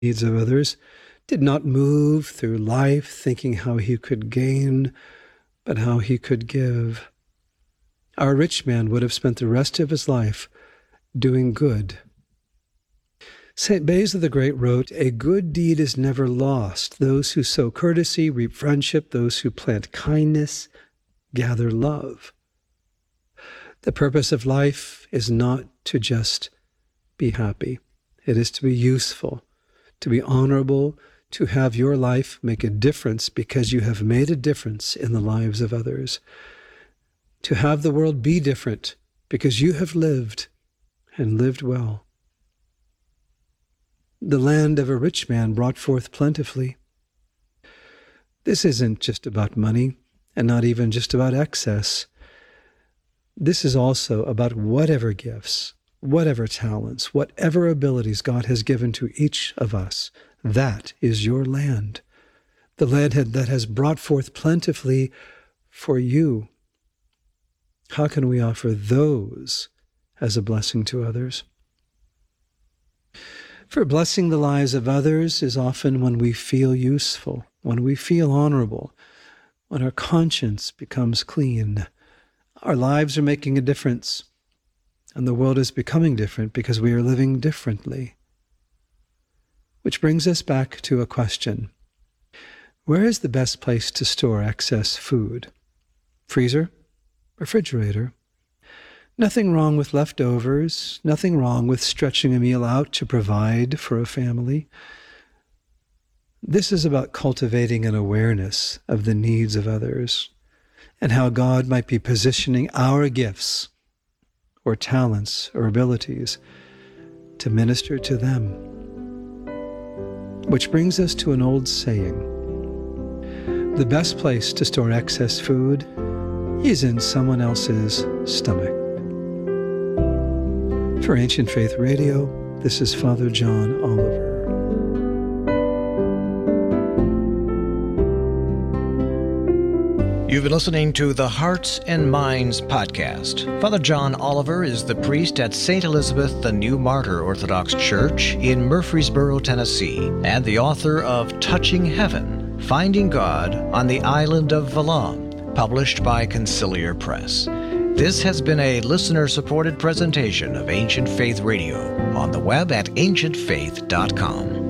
needs of others, did not move through life thinking how he could gain, but how he could give. Our rich man would have spent the rest of his life doing good. St. Basil the Great wrote, "A good deed is never lost. Those who sow courtesy reap friendship. Those who plant kindness gather love." The purpose of life is not to just be happy. It is to be useful, to be honorable, to have your life make a difference because you have made a difference in the lives of others. To have the world be different because you have lived and lived well. The land of a rich man brought forth plentifully. This isn't just about money and not even just about excess. This is also about whatever gifts, whatever talents, whatever abilities God has given to each of us. That is your land. The land that has brought forth plentifully for you. How can we offer those as a blessing to others? For blessing the lives of others is often when we feel useful, when we feel honorable, when our conscience becomes clean. Our lives are making a difference, and the world is becoming different because we are living differently. Which brings us back to a question. Where is the best place to store excess food? Freezer? Refrigerator? Nothing wrong with leftovers, nothing wrong with stretching a meal out to provide for a family. This is about cultivating an awareness of the needs of others and how God might be positioning our gifts or talents or abilities to minister to them. Which brings us to an old saying. The best place to store excess food is in someone else's stomach. For Ancient Faith Radio, this is Father John Oliver. You've been listening to the Hearts and Minds podcast. Father John Oliver is the priest at St. Elizabeth the New Martyr Orthodox Church in Murfreesboro, Tennessee, and the author of Touching Heaven, Finding God on the Island of Valum, published by Conciliar Press. This has been a listener-supported presentation of Ancient Faith Radio on the web at ancientfaith.com.